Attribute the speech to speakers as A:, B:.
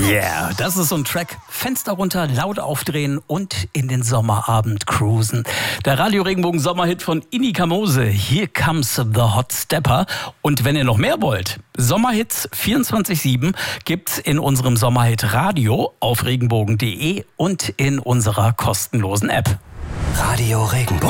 A: Yeah, das ist so ein Track. Fenster runter, laut aufdrehen und in den Sommerabend cruisen. Der Radio Regenbogen Sommerhit von Inika Mose. Here comes the Hot Stepper. Und wenn ihr noch mehr wollt, Sommerhits 24/7 gibt's in unserem Sommerhit Radio auf regenbogen.de und in unserer kostenlosen App.
B: Radio Regenbogen.